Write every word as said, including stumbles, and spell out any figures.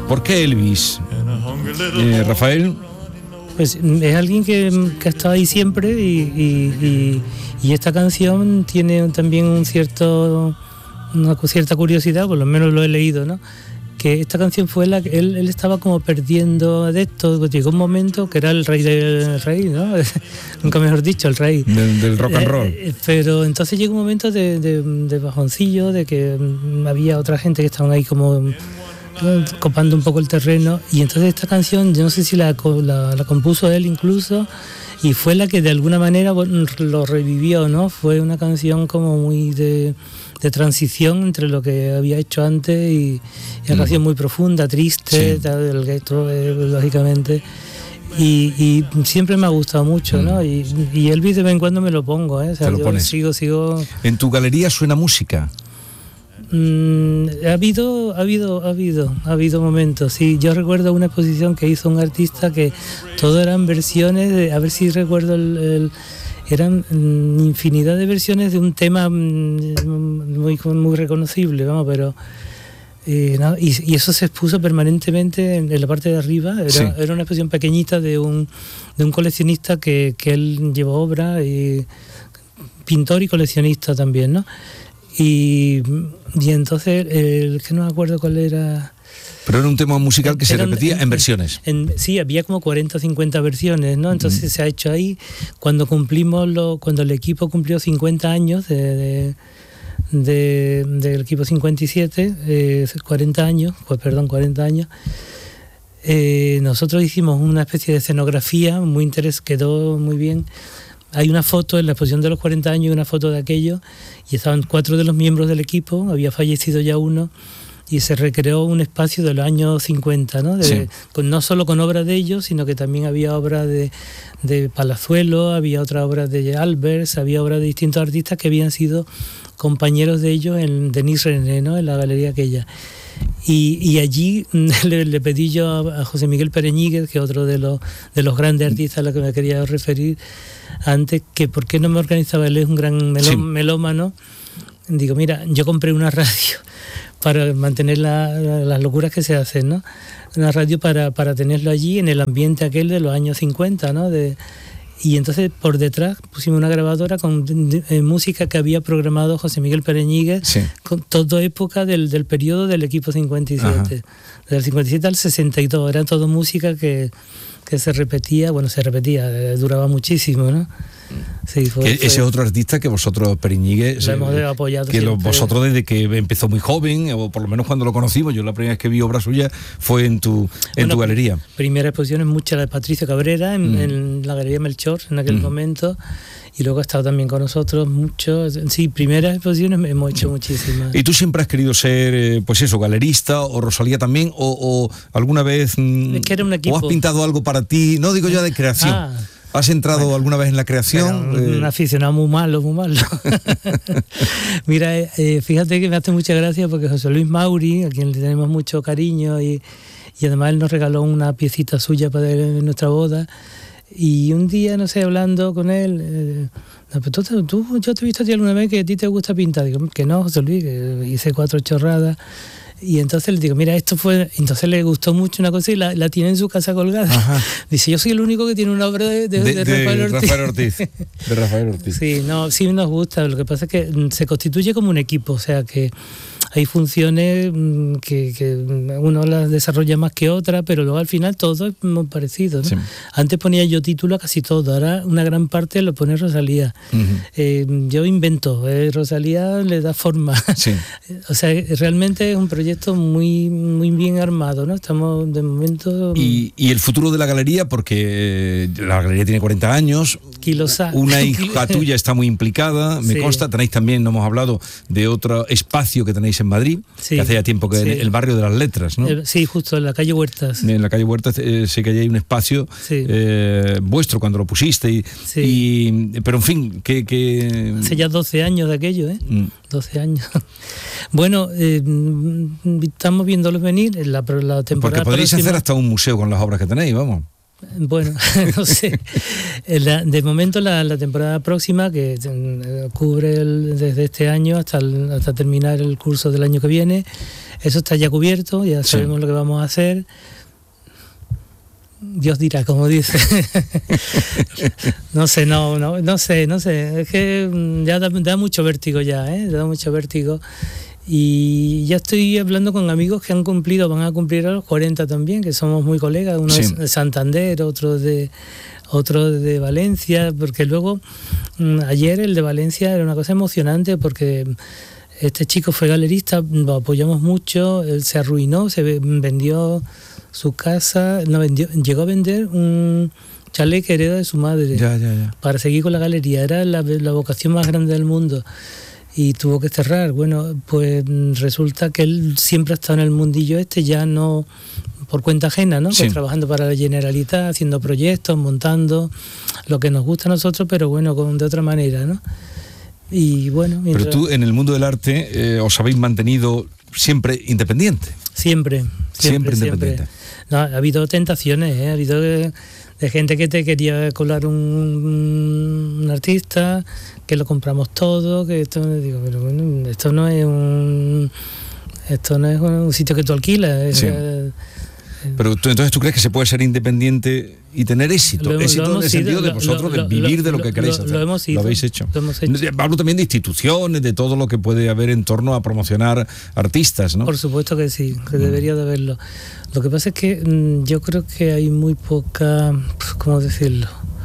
¿Por qué Elvis? Eh, Rafael. Pues es alguien que, que ha estado ahí siempre y, y, y, y esta canción tiene también un cierto, una cierta curiosidad, por lo menos lo he leído, ¿no? Que esta canción fue la que él, él estaba como perdiendo adeptos, llegó un momento que era el rey del rey, ¿no? Nunca mejor dicho, el rey. Del, del rock and roll. Eh, pero entonces llegó un momento de, de, de bajoncillo, de que había otra gente que estaban ahí como copando un poco el terreno, y entonces esta canción yo no sé si la, la, la compuso él incluso, y fue la que de alguna manera lo revivió, ¿no? Fue una canción como muy de, de transición entre lo que había hecho antes y, y una mm. canción muy profunda, triste, sí. tal, el ghetto, eh, lógicamente. Y, y siempre me ha gustado mucho, ¿no? Y, y Elvis de vez en cuando me lo pongo, ¿eh? O sea, ¿te lo yo pones? sigo, sigo. ¿En tu galería suena música? Mm, ha habido, ha habido, ha habido, ha habido momentos. Sí, yo recuerdo una exposición que hizo un artista que todo eran versiones de, a ver si recuerdo el, el eran infinidad de versiones de un tema muy, muy reconocible, vamos, pero eh, no, y, y eso se expuso permanentemente en, en la parte de arriba. Era, sí. era una exposición pequeñita de un de un coleccionista que, que él llevó obra, y pintor y coleccionista también, ¿no? Y, y entonces, el que no me acuerdo cuál era. Pero era un tema musical que se Eran, repetía en, en versiones. En, sí, había como cuarenta o cincuenta versiones, ¿no? Entonces mm. se ha hecho ahí. Cuando cumplimos lo, cuando el equipo cumplió cincuenta años de, de, de, del equipo cincuenta y siete, eh, cuarenta años, pues perdón, cuarenta años. Eh, nosotros hicimos una especie de escenografía muy interesante, quedó muy bien. Hay una foto en la exposición de los cuarenta años, una foto de aquello, y estaban cuatro de los miembros del equipo, había fallecido ya uno, y se recreó un espacio de los años cincuenta, ¿no? De, sí. con, no solo con obras de ellos, sino que también había obras de, de Palazuelo, había otras obras de Albers, había obras de distintos artistas que habían sido compañeros de ellos en Denis René, ¿no? En la galería aquella. Y, y allí le, le pedí yo a, a José Miguel Pereñíguez, que es otro de los, de los grandes artistas a los que me quería referir antes, que por qué no me organizaba, él es un gran meló, sí. melómano. Digo, mira, yo compré una radio para mantener la, la, las locuras que se hacen, ¿no? Una radio para, para tenerlo allí en el ambiente aquel de los años cincuenta, ¿no? De, y entonces por detrás pusimos una grabadora con de, de, música que había programado José Miguel Pereñíguez, sí. con toda época del, del periodo del equipo cincuenta y siete. Ajá. Del cincuenta y siete al sesenta y dos, era todo música que, que se repetía, bueno, se repetía, eh, duraba muchísimo, ¿no? Sí, fue, que fue, ese otro artista que vosotros, Pereñíguez, lo hemos apoyado que lo, vosotros desde que empezó muy joven, o por lo menos cuando lo conocimos, yo la primera vez que vi obra suya fue en tu en bueno, tu galería. Primera exposición es mucha la de Patricio Cabrera en, mm. en la Galería Melchor en aquel mm. momento, y luego ha estado también con nosotros mucho. Sí, primeras exposiciones hemos hecho mm. muchísimas. ¿Y tú siempre has querido ser, pues eso, galerista, o Rosalía también, o, o alguna vez es que era un equipo. o has pintado algo para ti? No digo yo de creación. Ah. ¿Has entrado bueno, alguna vez en la creación? Un, eh... un aficionado muy malo, muy malo. Mira, eh, fíjate que me hace mucha gracia porque José Luis Mauri, a quien le tenemos mucho cariño, y, y además él nos regaló una piecita suya para nuestra boda. Y un día, no sé, hablando con él, eh, no, pero tú, tú, yo te he visto a ti alguna vez que a ti te gusta pintar. Digo, que no, José Luis, que hice cuatro chorradas. Y entonces le digo, mira, esto fue... Entonces le gustó mucho una cosa y la, la tiene en su casa colgada. Ajá. Dice, yo soy el único que tiene una obra de, de, de, de Rafael Ortiz. Rafael Ortiz. De Rafael Ortiz. Sí, no, sí nos gusta. Lo que pasa es que se constituye como un equipo, o sea que hay funciones que, que uno las desarrolla más que otra, pero luego al final todo es muy parecido, ¿no? Sí. Antes ponía yo título a casi todo, ahora una gran parte lo pone Rosalía. Uh-huh. Eh, yo invento, eh, Rosalía le da forma. Sí. O sea, realmente es un proyecto muy, muy bien armado, ¿no? Estamos de momento... Y, y el futuro de la galería, porque la galería tiene cuarenta años, Quilosá. Una hija tuya está muy implicada, me sí. consta. Tenéis también, no hemos hablado de otro espacio que tenéis en Madrid, sí, que hace ya tiempo que sí. el barrio de las letras, ¿no? Sí, justo en la calle Huertas. En la calle Huertas eh, sé que hay un espacio sí. eh, vuestro cuando lo pusiste, y, sí. y, pero en fin, que, que... Hace ya doce años de aquello, ¿eh? Mm. doce años. Bueno, eh, estamos viéndolos venir en la, la temporada. Porque podréis próxima. hacer hasta un museo con las obras que tenéis, vamos. Bueno, no sé. De momento la, la temporada próxima, que cubre el, desde este año hasta, el, hasta terminar el curso del año que viene, eso está ya cubierto, ya sabemos sí. lo que vamos a hacer. Dios dirá, como dice. No sé, no, no, no sé, no sé. Es que ya da, da mucho vértigo ya, ¿eh? Da mucho vértigo. Y ya estoy hablando con amigos que han cumplido, van a cumplir a los cuarenta también, que somos muy colegas, uno sí. de Santander, otro de otro de Valencia, porque luego ayer el de Valencia era una cosa emocionante porque este chico fue galerista, lo apoyamos mucho, él se arruinó, se vendió su casa, no vendió, llegó a vender un chalet que hereda de su madre ya, ya, ya. para seguir con la galería, era la, la vocación más grande del mundo. Y tuvo que cerrar. Bueno, pues resulta que él siempre ha estado en el mundillo este, ya no por cuenta ajena, ¿no? Sí. Pues trabajando para la Generalitat, haciendo proyectos, montando lo que nos gusta a nosotros, pero bueno, con, de otra manera, ¿no? Y bueno... Mientras... Pero tú en el mundo del arte eh, os habéis mantenido siempre independiente. Siempre, siempre, siempre independiente. Siempre. No, ha habido tentaciones, ¿eh? Ha habido de, de gente que te quería colar un, un artista, que lo compramos todo, que esto, digo, pero bueno, esto no es un esto no es un sitio que tú alquilas. Es, sí. eh, pero tú, entonces tú crees que se puede ser independiente y tener éxito, lo, éxito lo en el sido, sentido de lo, vosotros, lo, de vivir lo, de lo que queréis lo, hacer. Lo, hemos sido, lo habéis hecho. Lo hemos hecho. Hablo también de instituciones, de todo lo que puede haber en torno a promocionar artistas, ¿no? Por supuesto que sí, que debería de haberlo. Lo que pasa es que yo creo que hay muy poca, ¿cómo decirlo?